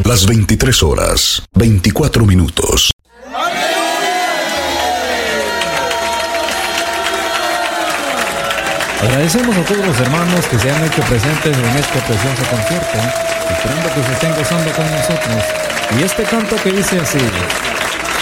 Las 23 horas, 24 minutos. Agradecemos a todos los hermanos que se han hecho presentes en este precioso concierto, esperando que se estén gozando con nosotros. Y este canto que dice así: